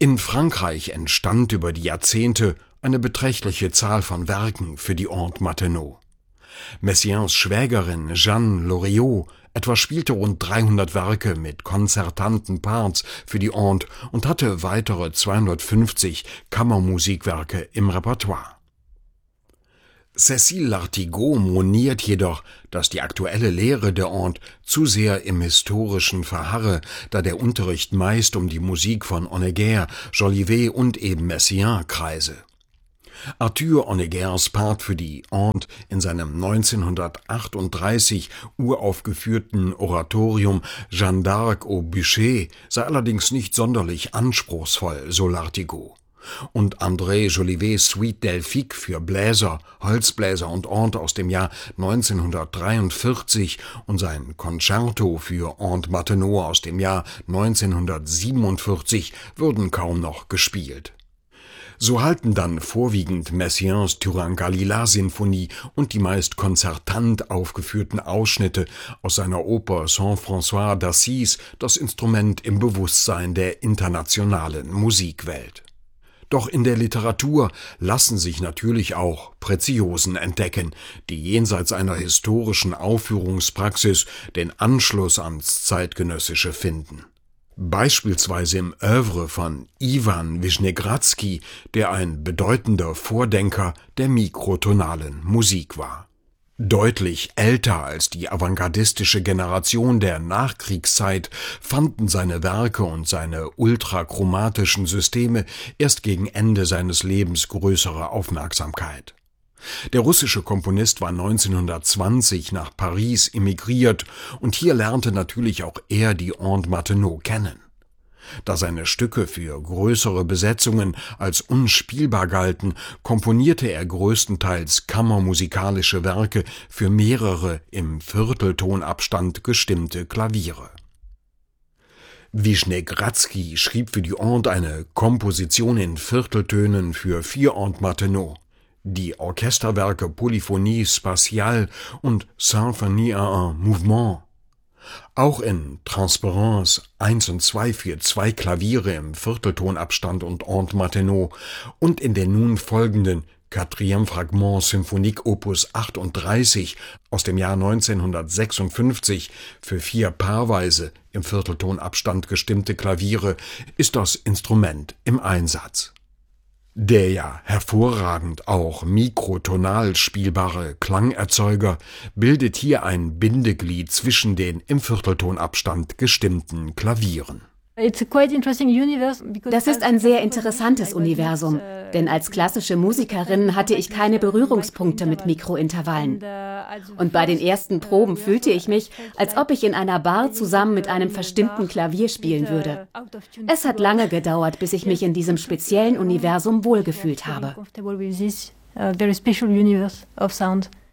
In Frankreich entstand über die Jahrzehnte eine beträchtliche Zahl von Werken für die Horn Martenot. Messiaens Schwägerin Jeanne Loriot etwa spielte rund 300 Werke mit konzertanten Parts für die Horn und hatte weitere 250 Kammermusikwerke im Repertoire. Cécile Lartigot moniert jedoch, dass die aktuelle Lehre der Horn zu sehr im Historischen verharre, da der Unterricht meist um die Musik von Honegger, Jolivet und eben Messiaen kreise. Arthur Honeggers Part für die Horn in seinem 1938 uraufgeführten Oratorium Jeanne d'Arc au Bûcher sei allerdings nicht sonderlich anspruchsvoll, so Lartigot. Und André Jolivets Suite Delphique für Bläser, Holzbläser und Horn aus dem Jahr 1943 und sein Concerto für Horn Martenot aus dem Jahr 1947 würden kaum noch gespielt. So halten dann vorwiegend Messiaens Turangalila-Sinfonie und die meist konzertant aufgeführten Ausschnitte aus seiner Oper Saint-François d'Assise das Instrument im Bewusstsein der internationalen Musikwelt. Doch in der Literatur lassen sich natürlich auch Preziosen entdecken, die jenseits einer historischen Aufführungspraxis den Anschluss ans Zeitgenössische finden. Beispielsweise im Œuvre von Iwan Wischnegradsky, der ein bedeutender Vordenker der mikrotonalen Musik war. Deutlich älter als die avantgardistische Generation der Nachkriegszeit fanden seine Werke und seine ultrachromatischen Systeme erst gegen Ende seines Lebens größere Aufmerksamkeit. Der russische Komponist war 1920 nach Paris emigriert und hier lernte natürlich auch er die Horn Martenot kennen. Da seine Stücke für größere Besetzungen als unspielbar galten, komponierte er größtenteils kammermusikalische Werke für mehrere im Vierteltonabstand gestimmte Klaviere. Wischnegradsky schrieb für die Horn eine Komposition in Vierteltönen für 4 Horn Martenot. Die Orchesterwerke Polyphonie spatiale und Symphonie à un mouvement. Auch in Transparence 1 und 2 für 2 Klaviere im Vierteltonabstand und Horn Martenot und in der nun folgenden Quatrième Fragment Symphonique Opus 38 aus dem Jahr 1956 für 4 paarweise im Vierteltonabstand gestimmte Klaviere ist das Instrument im Einsatz. Der ja hervorragend auch mikrotonal spielbare Klangerzeuger bildet hier ein Bindeglied zwischen den im Vierteltonabstand gestimmten Klavieren. Das ist ein sehr interessantes Universum, denn als klassische Musikerin hatte ich keine Berührungspunkte mit Mikrointervallen. Und bei den ersten Proben fühlte ich mich, als ob ich in einer Bar zusammen mit einem verstimmten Klavier spielen würde. Es hat lange gedauert, bis ich mich in diesem speziellen Universum wohlgefühlt habe.